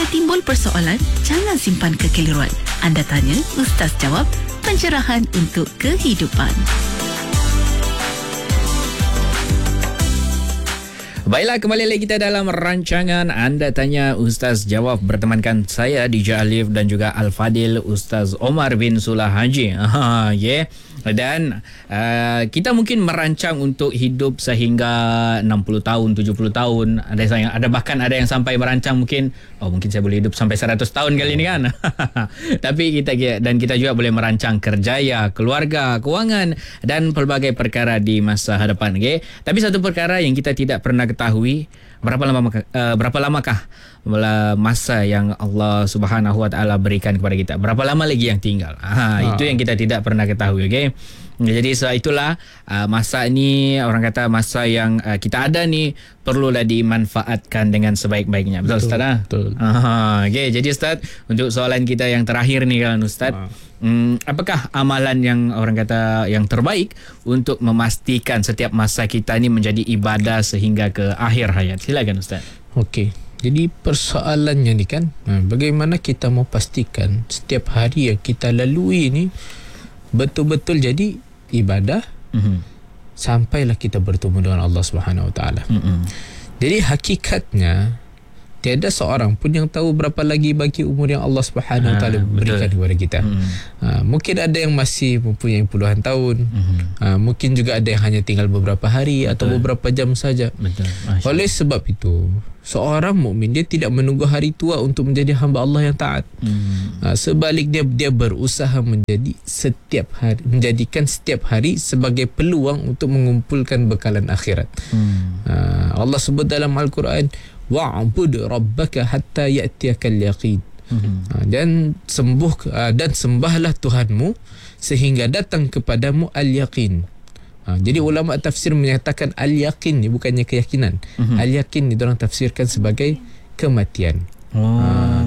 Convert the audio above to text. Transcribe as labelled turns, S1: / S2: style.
S1: timbul persoalan, jangan simpan kekeliruan. Anda tanya, Ustaz jawab. Pencerahan untuk kehidupan.
S2: Baiklah, kembali lagi kita dalam rancangan Anda Tanya Ustaz Jawab, bertemankan saya DJ Alif dan juga Al-Fadil Ustaz Omar bin Sulah Haji. Dan kita mungkin merancang untuk hidup sehingga 60 tahun, 70 tahun. Ada bahkan ada yang sampai merancang mungkin saya boleh hidup sampai 100 tahun kali ini kan. Tapi kita juga boleh merancang kerjaya, keluarga, kewangan dan pelbagai perkara di masa hadapan. Tapi satu perkara yang kita tidak pernah ketahui, berapa lamakah masa yang Allah Subhanahu Wa Taala berikan kepada kita? Berapa lama lagi yang tinggal? Itu yang kita tidak pernah ketahui. Jadi itulah masa ni, orang kata masa yang kita ada ni perlulah dimanfaatkan dengan sebaik-baiknya. Betul Ustaz?
S3: Betul.
S2: Jadi Ustaz, untuk soalan kita yang terakhir ni kan Ustaz, apakah amalan yang orang kata yang terbaik untuk memastikan setiap masa kita ni menjadi ibadah sehingga ke akhir hayat? Silakan Ustaz.
S3: Okey. Jadi persoalannya ni kan, bagaimana kita mau pastikan setiap hari yang kita lalui ni betul-betul jadi ibadah sampailah kita bertemu dengan Allah Subhanahu Wa Taala. Jadi hakikatnya tiada seorang pun yang tahu berapa lagi bagi umur yang Allah Subhanahu Wa Taala berikan kepada kita. Mungkin ada yang masih mempunyai puluhan tahun. Mungkin juga ada yang hanya tinggal beberapa hari atau beberapa jam saja. Oleh sebab itu, seorang mukmin dia tidak menunggu hari tua untuk menjadi hamba Allah yang taat. Sebaliknya dia berusaha menjadikan setiap hari sebagai peluang untuk mengumpulkan bekalan akhirat. Allah sebut dalam Al-Quran, wa'bud rabbaka hatta ya'tiyakal yaqin. Dan sembahlah Tuhanmu sehingga datang kepadamu al-yaqin. Jadi ulama tafsir menyatakan al-yaqin ni bukannya keyakinan. Al-yaqin ni diorang tafsirkan sebagai kematian.